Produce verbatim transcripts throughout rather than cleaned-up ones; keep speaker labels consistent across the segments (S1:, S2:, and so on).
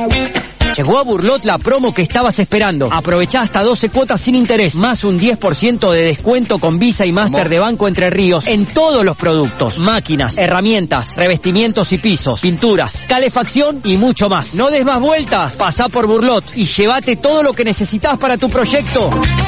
S1: Llegó a Burlot la promo que estabas esperando. Aprovechá hasta doce cuotas sin interés, más un diez por ciento de descuento con Visa y Master de Banco Entre Ríos en todos los productos. Máquinas, herramientas, revestimientos y pisos, pinturas, calefacción y mucho más. No des más vueltas. Pasá por Burlot y llévate todo lo que necesitas para tu proyecto.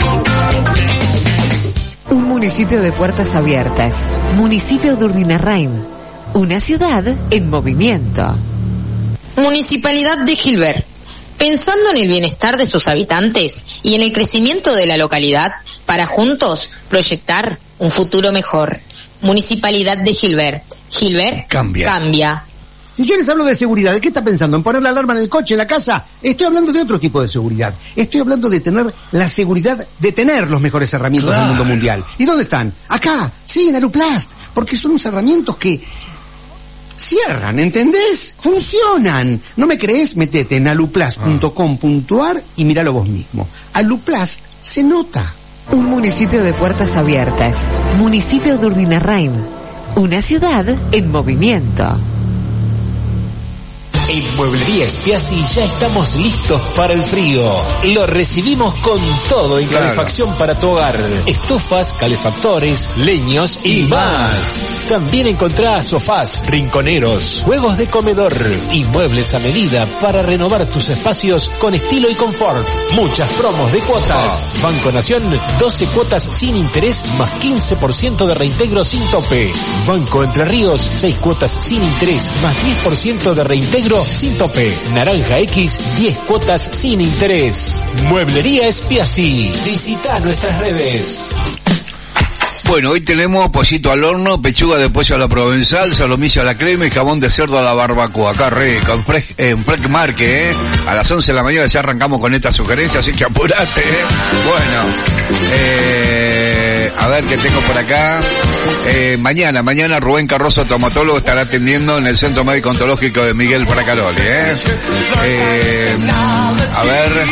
S2: Un municipio de puertas abiertas. Municipio de Urdinarrain. Una ciudad en movimiento.
S3: Municipalidad de Gilbert. Pensando en el bienestar de sus habitantes y en el crecimiento de la localidad, para juntos proyectar un futuro mejor. Municipalidad de Gilbert. Gilbert
S4: cambia.
S3: cambia.
S5: Si yo les hablo de seguridad, ¿de qué está pensando? ¿En poner la alarma en el coche, en la casa? Estoy hablando de otro tipo de seguridad. Estoy hablando de tener la seguridad de tener los mejores herramientas claro. del mundo mundial. ¿Y dónde están? Acá, sí, en Aluplast. Porque son unos herramientas que cierran, ¿entendés? Funcionan. ¿No me crees? Metete en aluplast punto com punto a r y míralo vos mismo. Aluplast se nota.
S2: Un municipio de puertas abiertas. Municipio de Urdinarrain. Una ciudad en movimiento.
S6: En Mueblería Spiazzi ya estamos listos para el frío. Lo recibimos con todo en claro. calefacción para tu hogar. Estufas, calefactores, leños y, y más. También encontrás sofás, rinconeros, juegos de comedor y muebles a medida para renovar tus espacios con estilo y confort. Muchas promos de cuotas. Oh. Banco Nación, doce cuotas sin interés más quince por ciento de reintegro sin tope. Banco Entre Ríos, seis cuotas sin interés más diez por ciento de reintegro sin tope. Naranja X, diez cuotas sin interés. Mueblería Spiazzi. Visita nuestras redes.
S4: Bueno, hoy tenemos pollito al horno, pechuga de pollo a la provenzal, solomillo a la crema y jabón de cerdo a la barbacoa. Acá rico, en Fresh, en Fresh Market, ¿eh? A las once de la mañana ya arrancamos con esta sugerencia, así que apurate, ¿eh? Bueno, eh, a ver qué tengo por acá. Eh, mañana, mañana Rubén Carrozo, traumatólogo, estará atendiendo en el Centro Médico Ontológico de Miguel Fracaroli, ¿eh? eh a ver...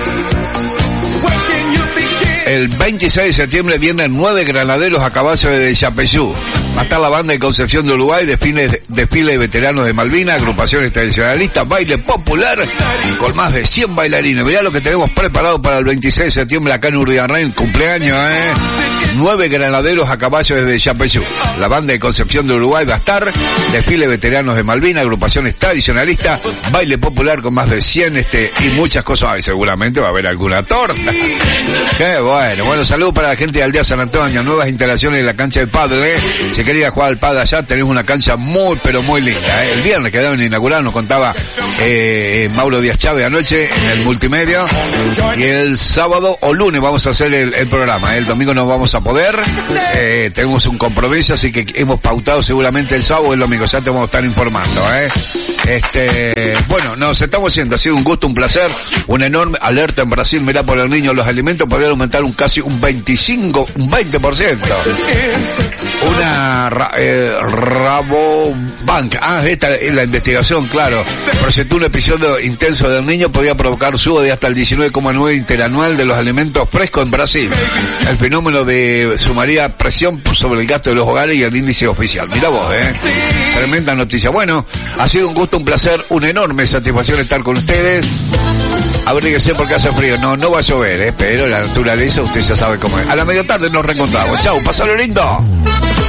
S4: El veintiséis de septiembre vienen nueve granaderos a caballo de Yapeyú. Va a estar la banda de Concepción de Uruguay, desfile, desfile de veteranos de Malvinas, agrupaciones tradicionalistas, baile popular con más de cien bailarines. Mirá lo que tenemos preparado para el veintiséis de septiembre acá en Urdinarrain, cumpleaños, ¿eh? Nueve granaderos a caballo desde Yapeyú. La banda de Concepción de Uruguay va a estar, desfile de veteranos de Malvinas, agrupaciones tradicionalistas, baile popular con más de cien este y muchas cosas. Ay, seguramente va a haber alguna torta. Qué bueno. Bueno, bueno, saludos para la gente de Aldea San Antonio, nuevas instalaciones en la cancha de pádel, ¿eh? Si quería jugar al pádel allá, tenemos una cancha muy, pero muy linda, ¿eh? El viernes quedaron inaugurados, nos contaba eh, Mauro Díaz Chávez anoche en el multimedia, y el sábado o lunes vamos a hacer el, el programa, ¿eh? El domingo no vamos a poder, eh, tenemos un compromiso, así que hemos pautado seguramente el sábado o el domingo, ya te vamos a estar informando, ¿eh? Este, bueno, nos estamos yendo, ha sido un gusto, un placer, una enorme alerta en Brasil, mirá por el niño, los alimentos podrían aumentar un casi un veinticinco, un veinte por ciento. Una ra, eh, Rabobank, ah, esta es la investigación, claro, presentó un episodio intenso del niño, podía provocar subo de hasta el diecinueve coma nueve interanual de los alimentos frescos en Brasil. El fenómeno de sumaría presión sobre el gasto de los hogares y el índice oficial. Mira vos, eh. Tremenda noticia. Bueno, ha sido un gusto, un placer, una enorme satisfacción estar con ustedes. Abríguese porque hace frío. No, no va a llover, eh, pero la naturaleza usted ya sabe cómo es. A la media tarde nos reencontramos. Chau, pasalo lindo.